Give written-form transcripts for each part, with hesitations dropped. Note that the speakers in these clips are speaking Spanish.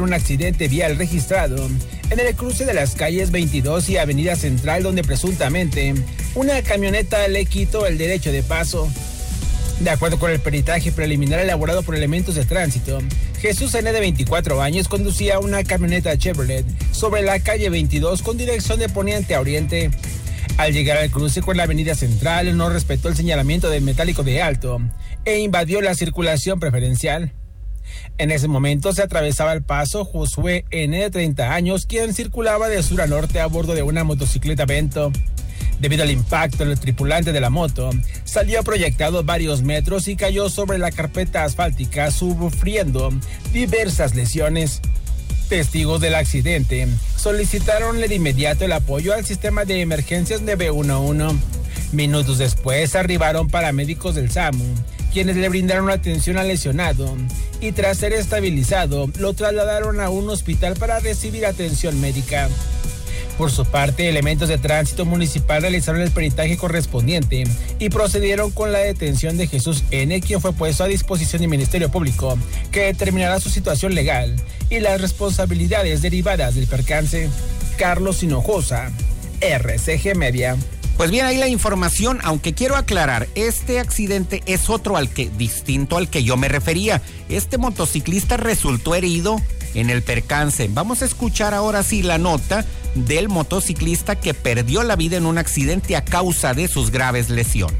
Un accidente vial registrado en el cruce de las calles 22 y Avenida Central, donde presuntamente una camioneta le quitó el derecho de paso. De acuerdo con el peritaje preliminar elaborado por elementos de tránsito, Jesús N., de 24 años, conducía una camioneta Chevrolet sobre la calle 22 con dirección de poniente a oriente. Al llegar al cruce con la Avenida Central, no respetó el señalamiento del metálico de alto e invadió la circulación preferencial. En ese momento se atravesaba el paso Josué N., de 30 años, quien circulaba de sur a norte a bordo de una motocicleta Vento. Debido al impacto, el tripulante de la moto salió proyectado varios metros y cayó sobre la carpeta asfáltica, sufriendo diversas lesiones. Testigos del accidente solicitaron de inmediato el apoyo al sistema de emergencias 911. Minutos después arribaron paramédicos del SAMU, quienes le brindaron atención al lesionado y tras ser estabilizado, lo trasladaron a un hospital para recibir atención médica. Por su parte, elementos de tránsito municipal realizaron el peritaje correspondiente y procedieron con la detención de Jesús N., quien fue puesto a disposición del Ministerio Público, que determinará su situación legal y las responsabilidades derivadas del percance. Carlos Hinojosa, RCG Media. Pues bien, ahí la información, aunque quiero aclarar, este accidente es otro distinto al que yo me refería. Este motociclista resultó herido en el percance. Vamos a escuchar ahora sí la nota del motociclista que perdió la vida en un accidente a causa de sus graves lesiones.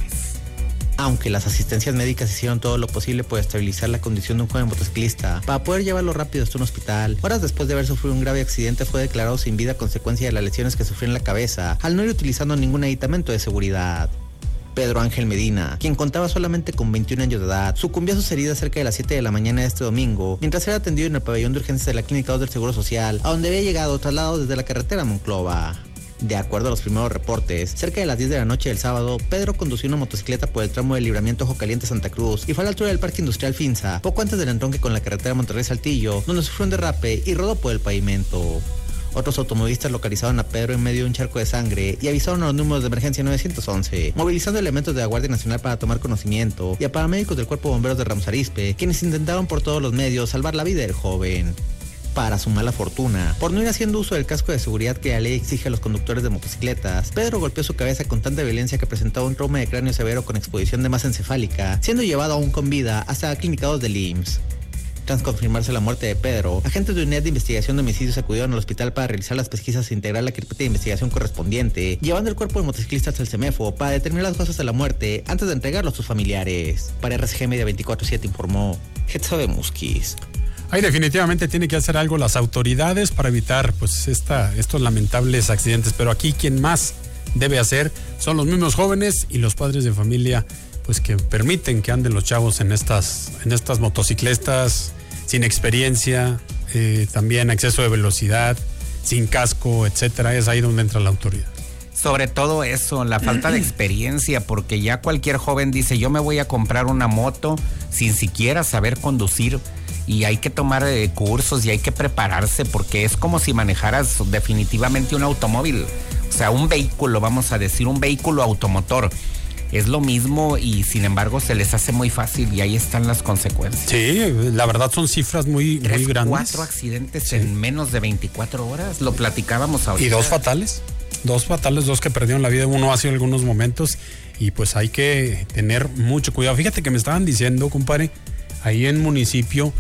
Aunque las asistencias médicas hicieron todo lo posible por estabilizar la condición de un joven motociclista para poder llevarlo rápido hasta un hospital, horas después de haber sufrido un grave accidente fue declarado sin vida a consecuencia de las lesiones que sufrió en la cabeza al no ir utilizando ningún aditamento de seguridad. Pedro Ángel Medina, quien contaba solamente con 21 años de edad, sucumbió a sus heridas cerca de las 7 de la mañana de este domingo, mientras era atendido en el pabellón de urgencias de la Clínica 2 del Seguro Social, a donde había llegado trasladado desde la carretera a Monclova. De acuerdo a los primeros reportes, cerca de las 10 de la noche del sábado, Pedro condució una motocicleta por el tramo del Libramiento Ojo Caliente Santa Cruz y fue a la altura del Parque Industrial Finza, poco antes del entronque con la carretera Monterrey-Saltillo, donde sufrió un derrape y rodó por el pavimento. Otros automovilistas localizaron a Pedro en medio de un charco de sangre y avisaron a los números de emergencia 911, movilizando elementos de la Guardia Nacional para tomar conocimiento y a paramédicos del Cuerpo de Bomberos de Ramos Arizpe, quienes intentaron por todos los medios salvar la vida del joven. Para su mala fortuna, por no ir haciendo uso del casco de seguridad que la ley exige a los conductores de motocicletas, Pedro golpeó su cabeza con tanta violencia que presentaba un trauma de cráneo severo con exposición de masa encefálica, siendo llevado aún con vida hasta la Clínica 2 del IMSS. Tras confirmarse la muerte de Pedro, agentes de unidad de investigación de homicidios acudieron al hospital para realizar las pesquisas e integrar la carpeta de investigación correspondiente, llevando el cuerpo del motociclista hasta el CEMEFO para determinar las causas de la muerte antes de entregarlo a sus familiares. Para RCG Media 24/7 informó Getzo de Musquis. Ahí definitivamente tiene que hacer algo las autoridades para evitar pues estos lamentables accidentes, pero aquí quien más debe hacer son los mismos jóvenes y los padres de familia, pues que permiten que anden los chavos en estas motocicletas sin experiencia, también exceso de velocidad, sin casco, etcétera. Es ahí donde entra la autoridad. Sobre todo eso, la falta de experiencia, porque ya cualquier joven dice, yo me voy a comprar una moto sin siquiera saber conducir, y hay que tomar cursos y hay que prepararse, porque es como si manejaras definitivamente un automóvil, o sea, un vehículo, vamos a decir, un vehículo automotor. Es lo mismo y sin embargo se les hace muy fácil y ahí están las consecuencias. Sí, la verdad son cifras muy grandes. 4 accidentes en menos de 24 horas, lo platicábamos ahorita. Y 2 fatales, 2 que perdieron la vida, uno hace algunos momentos, y pues hay que tener mucho cuidado. Fíjate que me estaban diciendo, compadre, ahí en municipio,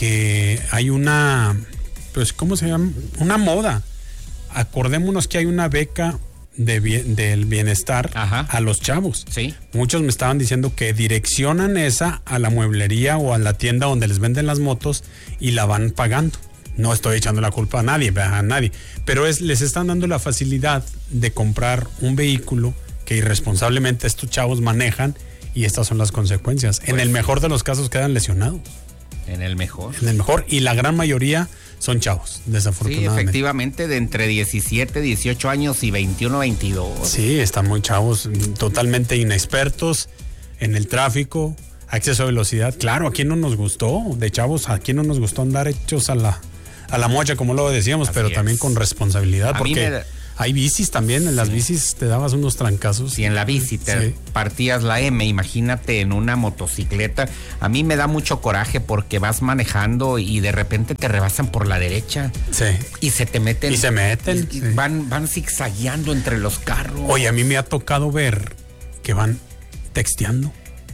que hay una, pues, ¿cómo se llama? Una moda. Acordémonos que hay una beca del bienestar. Ajá. A los chavos. Sí. Muchos me estaban diciendo que direccionan esa a la mueblería o a la tienda donde les venden las motos y la van pagando. No estoy echando la culpa a nadie, pero les están dando la facilidad de comprar un vehículo que irresponsablemente estos chavos manejan, y estas son las consecuencias. Pues, en el mejor de los casos quedan lesionados. En el mejor, y la gran mayoría son chavos, desafortunadamente. Sí, efectivamente, de entre 17, 18 años y 21, 22. Sí, están muy chavos, totalmente inexpertos en el tráfico, exceso de velocidad. Claro, ¿a quién no nos gustó? De chavos, ¿a quién no nos gustó andar hechos a la mocha, como lo decíamos? Así pero es. También con responsabilidad, porque Hay bicis también, en las bicis te dabas unos trancazos. Si en la bici te partías la M, imagínate en una motocicleta. A mí me da mucho coraje porque vas manejando y de repente te rebasan por la derecha. Sí. Y se te meten. Y se meten. Y van zigzagueando entre los carros. Oye, a mí me ha tocado ver que van texteando.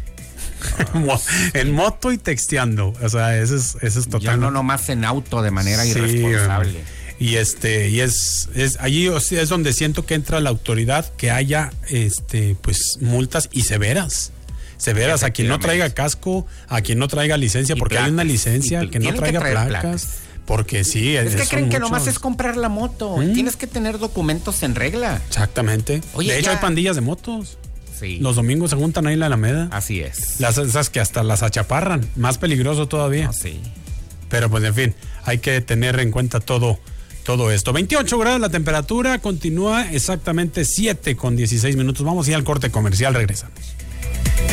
En moto y texteando. O sea, eso es total. Ya no nomás en auto de manera irresponsable. Y allí es donde siento que entra la autoridad, que haya pues multas y severas a quien no traiga casco, a quien no traiga licencia, porque hay una licencia, que no traiga placas. Porque sí, es que creen que nomás es comprar la moto. Tienes que tener documentos en regla. Exactamente. Oye, de hecho hay pandillas de motos. Sí. Los domingos se juntan ahí en la Alameda. Así es. Esas que hasta las achaparran, más peligroso todavía. Sí. Pero pues en fin, hay que tener en cuenta todo esto. 28 grados la temperatura, continúa exactamente 7:16. Vamos a ir al corte comercial, regresamos.